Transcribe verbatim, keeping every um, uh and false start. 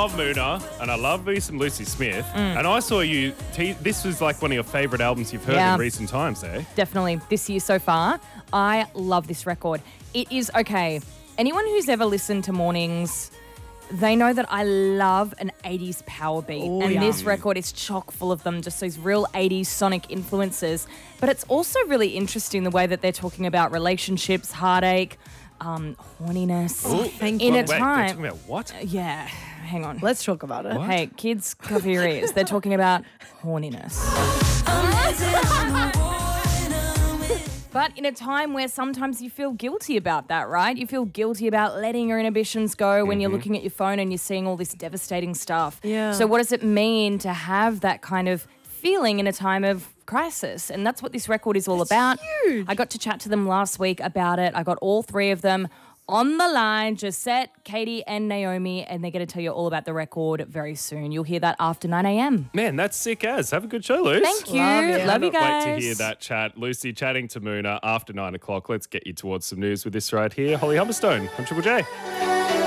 love Moona and I love me some Lucy Smith. Mm. And I saw you, te- this was like one of your favourite albums you've heard Yeah. in recent times, eh? Definitely this year so far. I love this record. It is, okay, anyone who's ever listened to Mornings, they know that I love an eighties power beat. Ooh, and yeah. this record is chock full of them, just those real eighties sonic influences. But it's also really interesting the way that they're talking about relationships, heartache, um, horniness. Ooh. Thank In you. a Wait, they're time- talking about what? Yeah, hang on. Let's talk about it. What? Hey, kids, cover your ears. They're talking about horniness. But in a time where sometimes you feel guilty about that, right? You feel guilty about letting your inhibitions go when you're looking at your phone and you're seeing all this devastating stuff. Yeah. So what does it mean to have that kind of feeling in a time of crisis? And that's what this record is all about. huge. I got to chat to them last week about it. I got all three of them on the line, Josette, Katie and Naomi, and they're going to tell you all about the record very soon. You'll hear that after nine a.m. Man, that's sick as. Have a good show, Luce. Thank you. Love it. Love you Cannot guys. wait to hear that chat. Lucy chatting to Moona after nine o'clock. Let's get you towards some news with this right here. Holly Humberstone from Triple J.